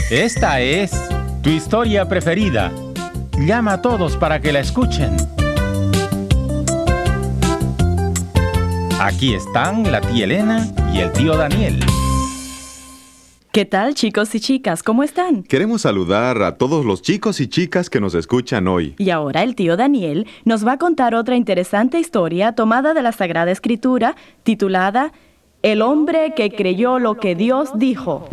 Esta es tu historia preferida. Llama a todos para que la escuchen. Aquí están la tía Elena y el tío Daniel. ¿Qué tal, chicos y chicas? ¿Cómo están? Queremos saludar a todos los chicos y chicas que nos escuchan hoy. Y ahora el tío Daniel nos va a contar otra interesante historia tomada de la Sagrada Escritura, titulada El hombre que creyó lo que Dios dijo.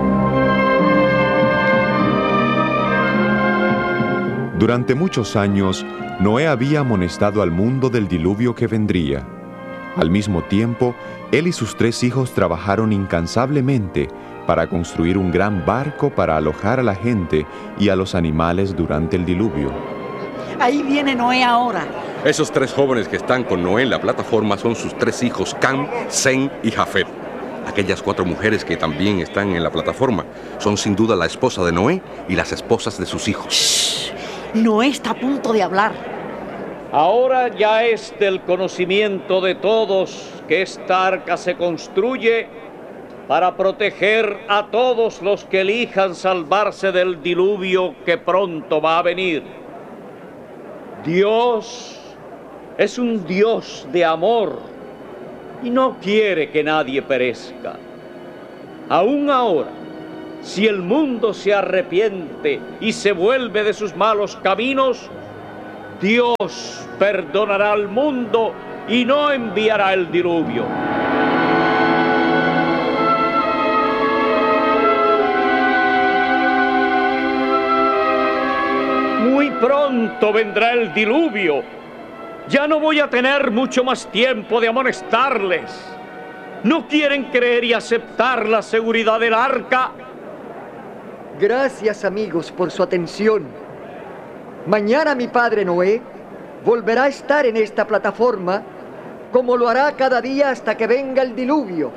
Durante muchos años, Noé había amonestado al mundo del diluvio que vendría. Al mismo tiempo, él y sus 3 hijos trabajaron incansablemente para construir un gran barco para alojar a la gente y a los animales durante el diluvio. Ahí viene Noé ahora. Esos 3 jóvenes que están con Noé en la plataforma son sus 3 hijos, Cam, Sem y Jafet. Aquellas 4 mujeres que también están en la plataforma son sin duda la esposa de Noé y las esposas de sus hijos. Shh. Noé está a punto de hablar. Ahora ya es del conocimiento de todos que esta arca se construye para proteger a todos los que elijan salvarse del diluvio que pronto va a venir. Dios es un Dios de amor y no quiere que nadie perezca. Aún ahora, si el mundo se arrepiente y se vuelve de sus malos caminos, Dios perdonará al mundo y no enviará el diluvio. Muy pronto vendrá el diluvio. Ya no voy a tener mucho más tiempo de amonestarles. ¿No quieren creer y aceptar la seguridad del arca? Gracias, amigos, por su atención. Mañana mi padre Noé volverá a estar en esta plataforma, como lo hará cada día hasta que venga el diluvio.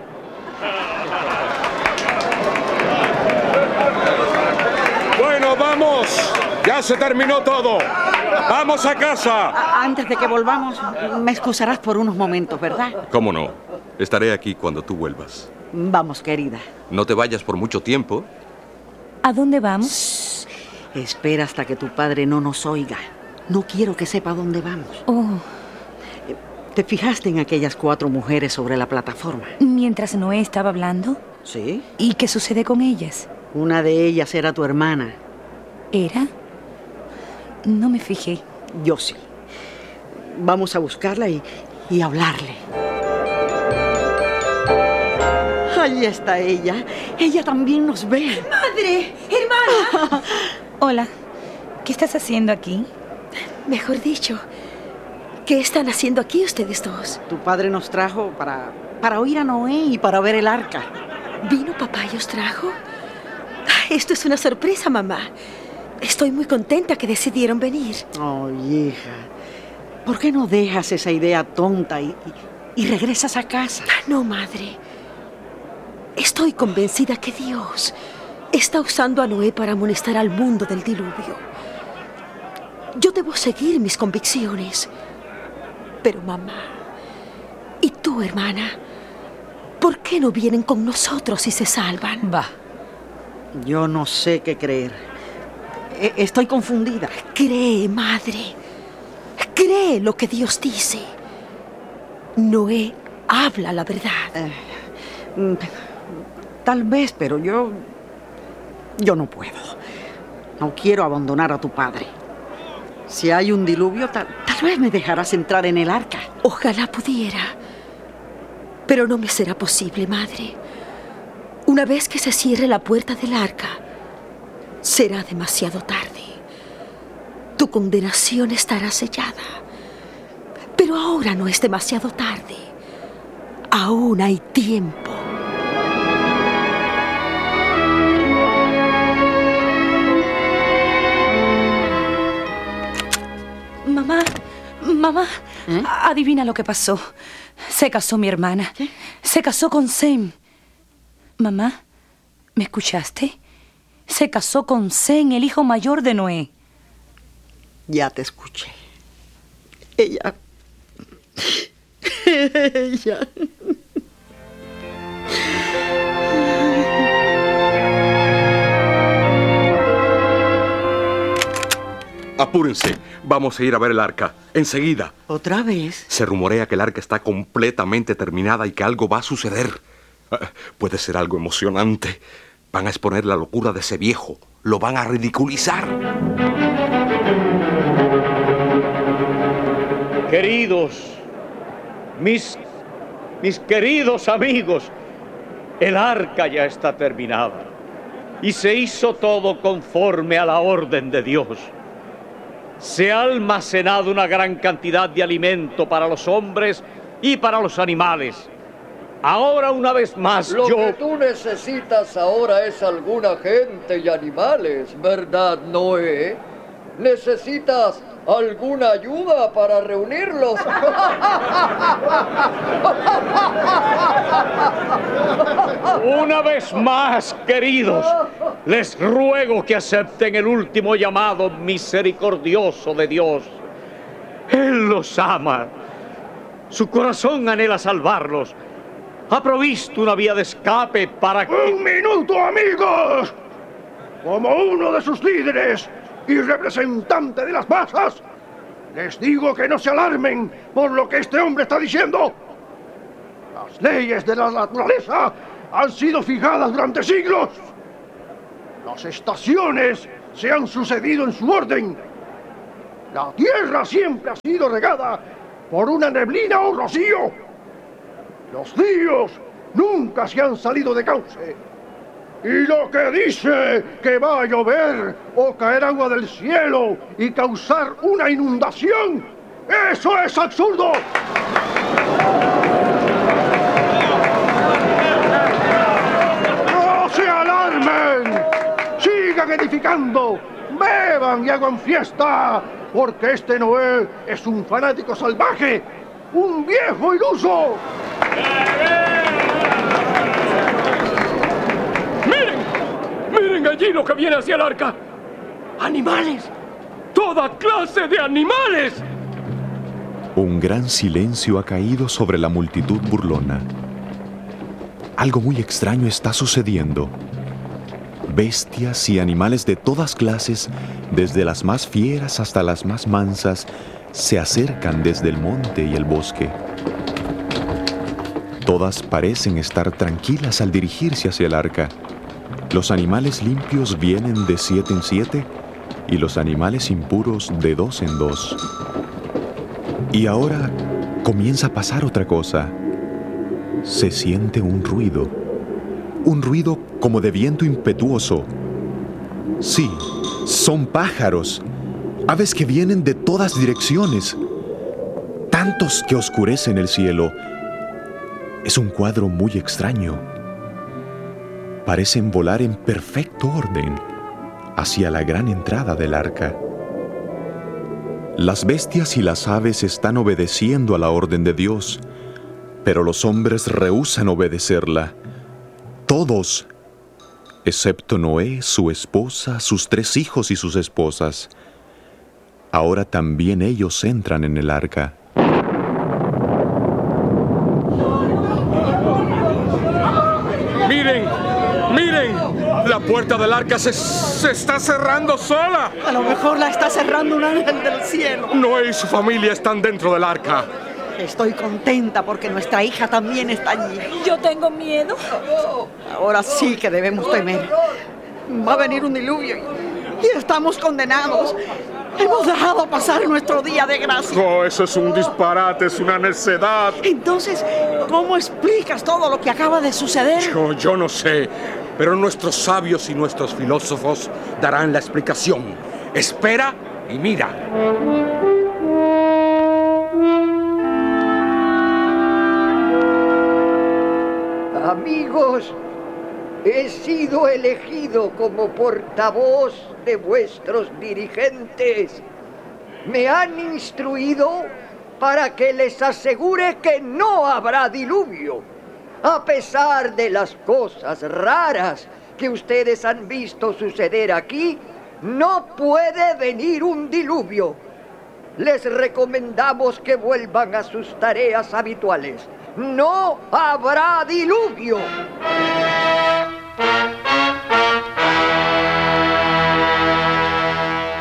Bueno, vamos. Ya se terminó todo. ¡Vamos a casa! Antes de que volvamos, me excusarás por unos momentos, ¿verdad? ¿Cómo no? Estaré aquí cuando tú vuelvas. Vamos, querida. No te vayas por mucho tiempo. ¿A dónde vamos? Shh. Espera hasta que tu padre no nos oiga. No quiero que sepa dónde vamos. Oh. ¿Te fijaste en aquellas 4 mujeres sobre la plataforma? Mientras Noé estaba hablando. ¿Sí? ¿Y qué sucede con ellas? Una de ellas era tu hermana. ¿Era? No me fijé. Yo sí. Vamos a buscarla y hablarle. Ahí está ella. Ella también nos ve. ¡Madre! ¡Hermana! Hola. ¿Qué estás haciendo aquí? Mejor dicho, ¿qué están haciendo aquí ustedes dos? Tu padre nos trajo para oír a Noé y para ver el arca. ¿Vino papá y os trajo? Esto es una sorpresa, mamá. Estoy muy contenta que decidieron venir. Oh, hija. ¿Por qué no dejas esa idea tonta y regresas a casa? No, madre. Estoy convencida que Dios está usando a Noé para amonestar al mundo del diluvio. Yo debo seguir mis convicciones. Pero mamá, y tú, hermana, ¿por qué no vienen con nosotros y se salvan? Va. Yo no sé qué creer. Estoy confundida. Cree, madre. Cree lo que Dios dice. Noé habla la verdad. Tal vez, pero yo no puedo. No quiero abandonar a tu padre. Si hay un diluvio, tal vez me dejarás entrar en el arca. Ojalá pudiera. Pero no me será posible, madre. Una vez que se cierre la puerta del arca, será demasiado tarde. Tu condenación estará sellada. Pero ahora no es demasiado tarde. Aún hay tiempo. Mamá, adivina lo que pasó. Se casó mi hermana. ¿Qué? Se casó con Sem. Mamá, ¿me escuchaste? Se casó con Sem, el hijo mayor de Noé. Ya te escuché. Ella... Ella... Apúrense, vamos a ir a ver el arca, enseguida. ¿Otra vez? Se rumorea que el arca está completamente terminada y que algo va a suceder. Puede ser algo emocionante. Van a exponer la locura de ese viejo. Lo van a ridiculizar. Queridos, mis queridos amigos, el arca ya está terminada y se hizo todo conforme a la orden de Dios. Se ha almacenado una gran cantidad de alimento para los hombres y para los animales. Ahora, una vez más, Lo que tú necesitas ahora es alguna gente y animales, ¿verdad, Noé? ¿Necesitas alguna ayuda para reunirlos? Una vez más, queridos, les ruego que acepten el último llamado misericordioso de Dios. Él los ama. Su corazón anhela salvarlos. Ha provisto una vía de escape para que... ¡Un minuto, amigos! Como uno de sus líderes y representante de las masas, les digo que no se alarmen por lo que este hombre está diciendo. Las leyes de la naturaleza han sido fijadas durante siglos. Las estaciones se han sucedido en su orden. La tierra siempre ha sido regada por una neblina o rocío. Los ríos nunca se han salido de cauce. Y lo que dice que va a llover o caer agua del cielo y causar una inundación, ¡eso es absurdo! ¡No se alarmen! ¡Sigan edificando! ¡Beban y hagan fiesta! Porque este Noé es un fanático salvaje, un viejo iluso. ¡Miren allí lo que viene hacia el arca! ¡Animales! ¡Toda clase de animales! Un gran silencio ha caído sobre la multitud burlona. Algo muy extraño está sucediendo. Bestias y animales de todas clases, desde las más fieras hasta las más mansas, se acercan desde el monte y el bosque. Todas parecen estar tranquilas al dirigirse hacia el arca. Los animales limpios vienen de 7 en 7 y los animales impuros de 2 en 2. Y ahora comienza a pasar otra cosa. Se siente un ruido como de viento impetuoso. Sí, son pájaros, aves que vienen de todas direcciones, tantos que oscurecen el cielo. Es un cuadro muy extraño. Parecen volar en perfecto orden hacia la gran entrada del arca. Las bestias y las aves están obedeciendo a la orden de Dios, pero los hombres rehúsan obedecerla. Todos, excepto Noé, su esposa, sus 3 hijos y sus esposas. Ahora también ellos entran en el arca. ¡Miren! ¡La puerta del arca se está cerrando sola! A lo mejor la está cerrando un ángel del cielo. Noé y su familia están dentro del arca. Estoy contenta porque nuestra hija también está allí. Yo tengo miedo. Ahora sí que debemos temer. Va a venir un diluvio y estamos condenados. Hemos dejado pasar nuestro día de gracia. Oh, eso es un disparate, es una necedad. Entonces, ¿cómo explicas todo lo que acaba de suceder? Yo no sé, pero nuestros sabios y nuestros filósofos darán la explicación. Espera y mira. Amigos, he sido elegido como portavoz de vuestros dirigentes. Me han instruido para que les asegure que no habrá diluvio, a pesar de las cosas raras que ustedes han visto suceder aquí. No puede venir un diluvio. Les recomendamos que vuelvan a sus tareas habituales. ¡No habrá diluvio!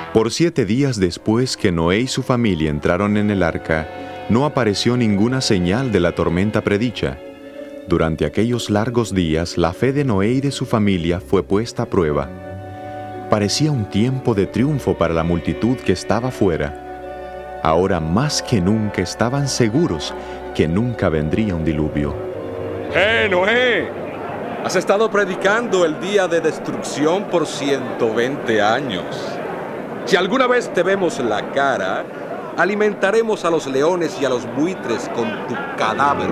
Por 7 días después que Noé y su familia entraron en el arca, no apareció ninguna señal de la tormenta predicha. Durante aquellos largos días, la fe de Noé y de su familia fue puesta a prueba. Parecía un tiempo de triunfo para la multitud que estaba fuera. Ahora más que nunca estaban seguros que nunca vendría un diluvio. Noé! Has estado predicando el día de destrucción por 120 años. Si alguna vez te vemos la cara, alimentaremos a los leones y a los buitres con tu cadáver.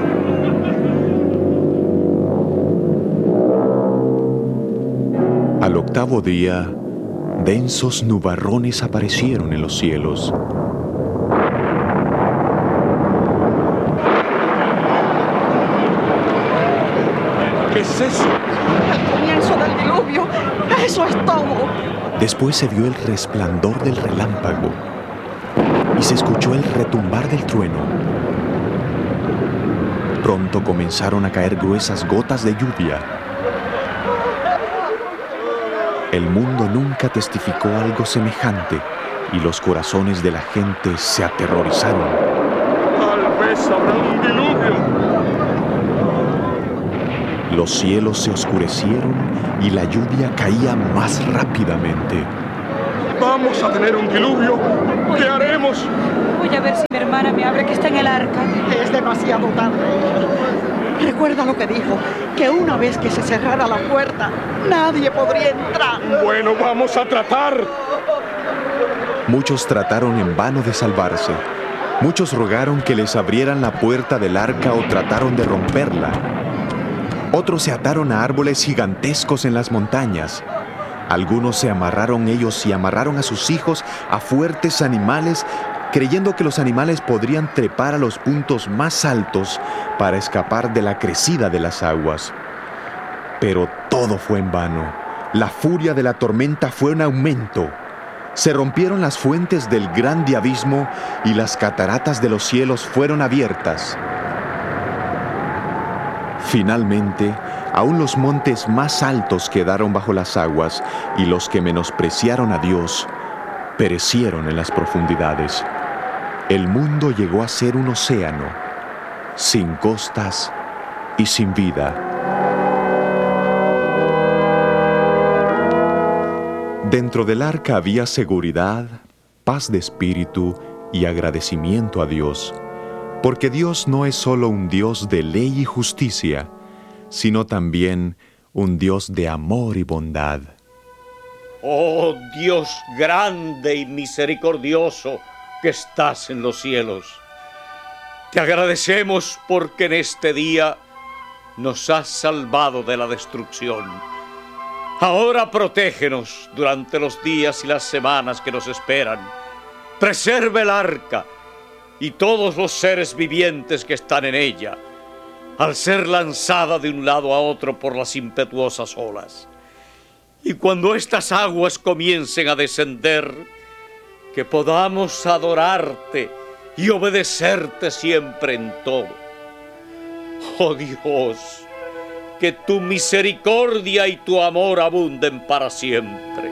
Al 8º día, densos nubarrones aparecieron en los cielos. ¿Qué es eso? El comienzo del diluvio. Eso es todo. Después se vio el resplandor del relámpago y se escuchó el retumbar del trueno. Pronto comenzaron a caer gruesas gotas de lluvia. El mundo nunca testificó algo semejante y los corazones de la gente se aterrorizaron. Tal vez habrá un diluvio. Los cielos se oscurecieron y la lluvia caía más rápidamente. Vamos a tener un diluvio. ¿Qué haremos? Voy a ver si mi hermana me abre que está en el arca. Es demasiado tarde. Recuerda lo que dijo, que una vez que se cerrara la puerta, nadie podría entrar. Bueno, vamos a tratar. Muchos trataron en vano de salvarse. Muchos rogaron que les abrieran la puerta del arca o trataron de romperla. Otros se ataron a árboles gigantescos en las montañas. Algunos se amarraron ellos y amarraron a sus hijos a fuertes animales, creyendo que los animales podrían trepar a los puntos más altos para escapar de la crecida de las aguas. Pero todo fue en vano. La furia de la tormenta fue en aumento. Se rompieron las fuentes del grande abismo y las cataratas de los cielos fueron abiertas. Finalmente, aún los montes más altos quedaron bajo las aguas y los que menospreciaron a Dios perecieron en las profundidades. El mundo llegó a ser un océano, sin costas y sin vida. Dentro del arca había seguridad, paz de espíritu y agradecimiento a Dios. Porque Dios no es solo un Dios de ley y justicia, sino también un Dios de amor y bondad. Oh Dios grande y misericordioso que estás en los cielos, te agradecemos porque en este día nos has salvado de la destrucción. Ahora protégenos durante los días y las semanas que nos esperan. Preserva el arca y todos los seres vivientes que están en ella, al ser lanzada de un lado a otro por las impetuosas olas. Y cuando estas aguas comiencen a descender, que podamos adorarte y obedecerte siempre en todo. Oh Dios, que tu misericordia y tu amor abunden para siempre.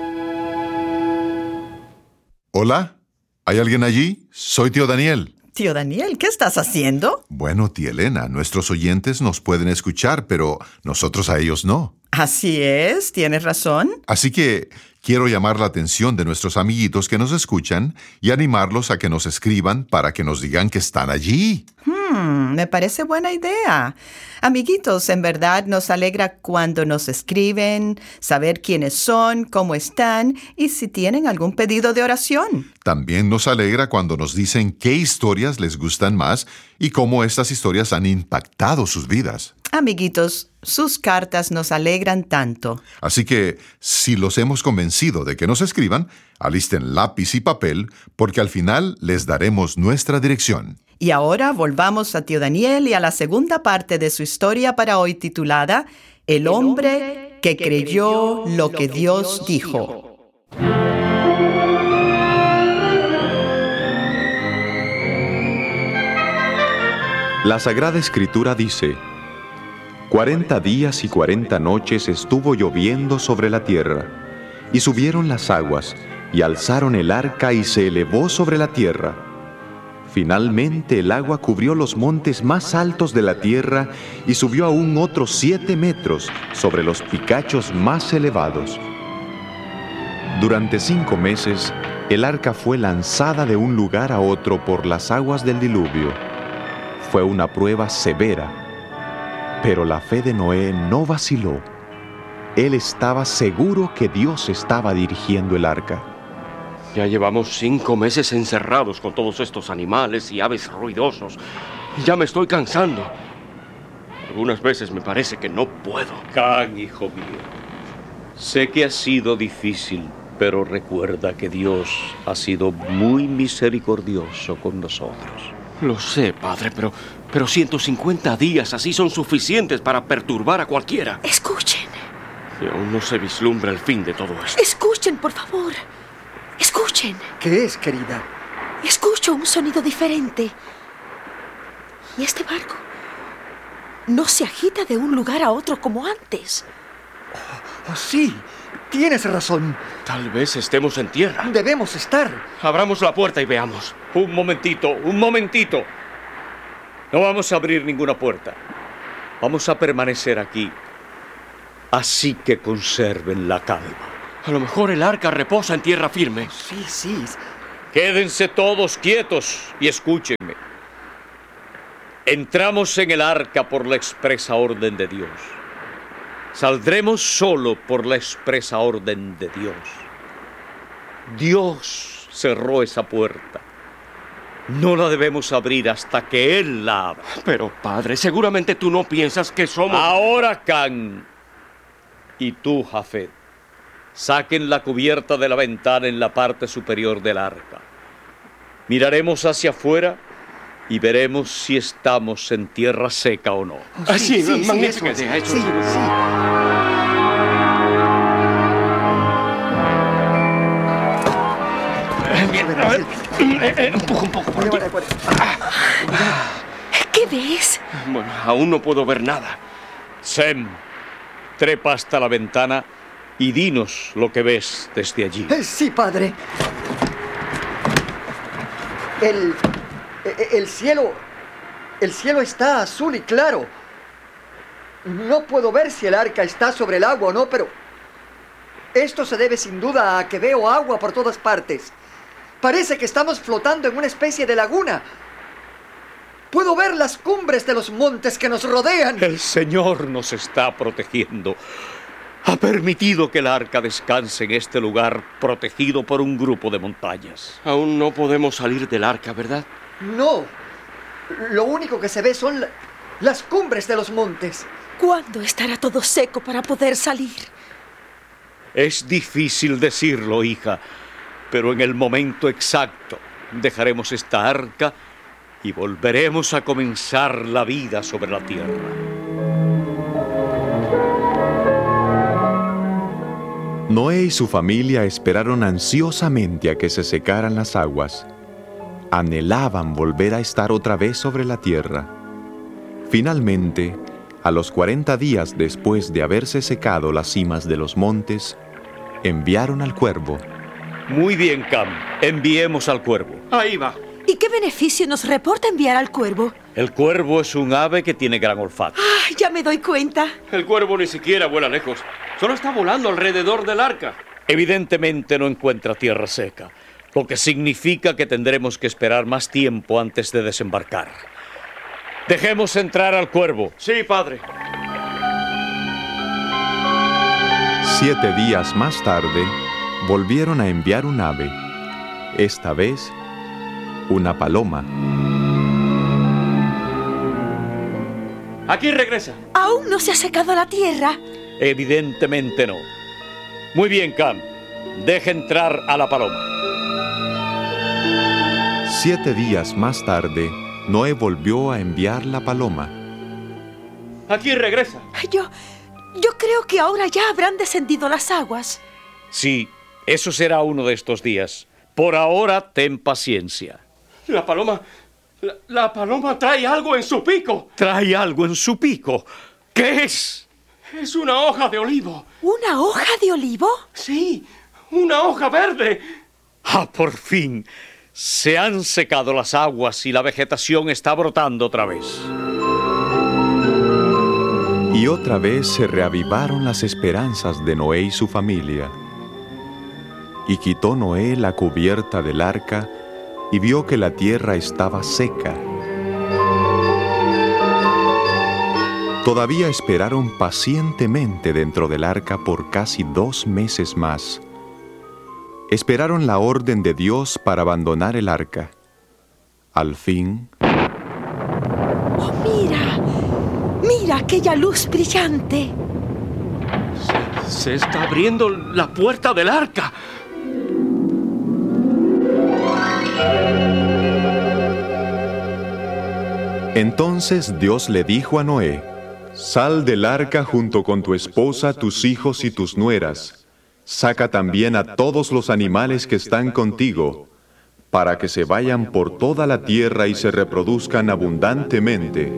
Hola, ¿hay alguien allí? Soy tío Daniel. Tío Daniel, ¿qué estás haciendo? Bueno, tía Elena, nuestros oyentes nos pueden escuchar, pero nosotros a ellos no. Así es, tienes razón. Así que quiero llamar la atención de nuestros amiguitos que nos escuchan y animarlos a que nos escriban para que nos digan que están allí. Me parece buena idea. Amiguitos, en verdad nos alegra cuando nos escriben, saber quiénes son, cómo están y si tienen algún pedido de oración. También nos alegra cuando nos dicen qué historias les gustan más y cómo estas historias han impactado sus vidas. Amiguitos, sus cartas nos alegran tanto. Así que, si los hemos convencido de que nos escriban, alisten lápiz y papel, porque al final les daremos nuestra dirección. Y ahora volvamos a tío Daniel y a la segunda parte de su historia para hoy titulada El hombre que creyó lo que Dios dijo. La Sagrada Escritura dice: 40 días y 40 noches estuvo lloviendo sobre la tierra, y subieron las aguas, y alzaron el arca y se elevó sobre la tierra. Finalmente el agua cubrió los montes más altos de la tierra y subió aún otros 7 metros sobre los picachos más elevados. Durante 5 meses, el arca fue lanzada de un lugar a otro por las aguas del diluvio. Fue una prueba severa, pero la fe de Noé no vaciló. Él estaba seguro que Dios estaba dirigiendo el arca. Ya llevamos 5 meses encerrados con todos estos animales y aves ruidosos. Ya me estoy cansando. Algunas veces me parece que no puedo. Can, hijo mío, sé que ha sido difícil, pero recuerda que Dios ha sido muy misericordioso con nosotros. Lo sé, padre, pero 150 días así son suficientes para perturbar a cualquiera. Escuchen. Y aún no se vislumbra el fin de todo esto. Escuchen, por favor. Escuchen. ¿Qué es, querida? Escucho un sonido diferente. Y este barco no se agita de un lugar a otro como antes. Oh, sí, tienes razón. Tal vez estemos en tierra. Debemos estar. Abramos la puerta y veamos. Un momentito. No vamos a abrir ninguna puerta. Vamos a permanecer aquí. Así que conserven la calma. A lo mejor el arca reposa en tierra firme. Sí. Quédense todos quietos y escúchenme. Entramos en el arca por la expresa orden de Dios. Saldremos solo por la expresa orden de Dios. Dios cerró esa puerta. No la debemos abrir hasta que Él la abra. Pero, padre, seguramente tú no piensas que somos... Ahora, Can, y tú, Jafet, saquen la cubierta de la ventana en la parte superior del arca. Miraremos hacia afuera y veremos si estamos en tierra seca o no. Sí, magnífica idea. Sí. Empuja un poco por aquí. ¿Qué ves? Bueno, aún no puedo ver nada. Sem, trepa hasta la ventana y dinos lo que ves desde allí. Sí, padre. El cielo está azul y claro. No puedo ver si el arca está sobre el agua o no, pero esto se debe sin duda a que veo agua por todas partes. Parece que estamos flotando en una especie de laguna. Puedo ver las cumbres de los montes que nos rodean. El Señor nos está protegiendo. Ha permitido que el arca descanse en este lugar protegido por un grupo de montañas. Aún no podemos salir del arca, ¿verdad? No. Lo único que se ve son las cumbres de los montes. ¿Cuándo estará todo seco para poder salir? Es difícil decirlo, hija, pero en el momento exacto dejaremos esta arca y volveremos a comenzar la vida sobre la tierra. Noé y su familia esperaron ansiosamente a que se secaran las aguas. Anhelaban volver a estar otra vez sobre la tierra. Finalmente, a los 40 días después de haberse secado las cimas de los montes, enviaron al cuervo. Muy bien, Cam. Enviemos al cuervo. Ahí va. ¿Y qué beneficio nos reporta enviar al cuervo? El cuervo es un ave que tiene gran olfato. ¡Ah, ya me doy cuenta! El cuervo ni siquiera vuela lejos. Solo está volando alrededor del arca. Evidentemente no encuentra tierra seca, lo que significa que tendremos que esperar más tiempo antes de desembarcar. Dejemos entrar al cuervo. Sí, padre. 7 días más tarde, volvieron a enviar un ave. Esta vez, una paloma. Aquí regresa. ¿Aún no se ha secado la tierra? Evidentemente no. Muy bien, Cam. Deja entrar a la paloma. 7 días más tarde, Noé volvió a enviar la paloma. Aquí regresa. Yo creo que ahora ya habrán descendido las aguas. Sí, eso será uno de estos días. Por ahora, ten paciencia. La paloma trae algo en su pico. ¿Trae algo en su pico? ¿Qué es? Es una hoja de olivo. ¿Una hoja de olivo? Sí, ¡Una hoja verde! ¡Ah, por fin! Se han secado las aguas y la vegetación está brotando otra vez. Y otra vez se reavivaron las esperanzas de Noé y su familia. Y quitó Noé la cubierta del arca y vio que la tierra estaba seca. Todavía esperaron pacientemente dentro del arca por casi 2 meses más. Esperaron la orden de Dios para abandonar el arca. Al fin... ¡Oh, mira! ¡Mira aquella luz brillante! Se está abriendo la puerta del arca. Entonces Dios le dijo a Noé: Sal del arca junto con tu esposa, tus hijos y tus nueras. Saca también a todos los animales que están contigo, para que se vayan por toda la tierra y se reproduzcan abundantemente.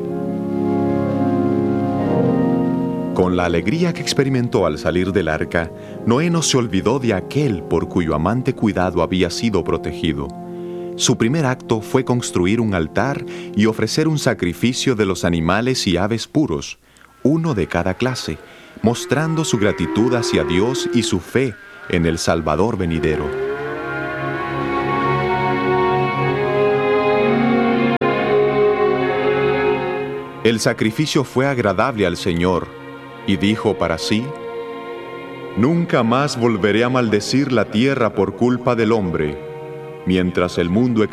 Con la alegría que experimentó al salir del arca, Noé no se olvidó de aquel por cuyo amante cuidado había sido protegido. Su primer acto fue construir un altar y ofrecer un sacrificio de los animales y aves puros, uno de cada clase, mostrando su gratitud hacia Dios y su fe en el Salvador venidero. El sacrificio fue agradable al Señor, y dijo para sí: Nunca más volveré a maldecir la tierra por culpa del hombre, mientras el mundo